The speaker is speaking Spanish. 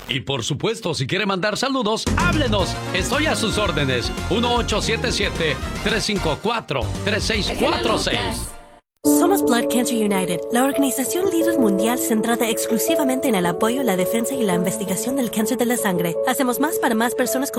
Y por supuesto, si quiere mandar saludos, háblenos. Estoy a sus órdenes. 1877-354-3646. Somos Blood Cancer United, la organización líder mundial centrada exclusivamente en el apoyo, la defensa y la investigación del cáncer de la sangre. Hacemos más para más personas con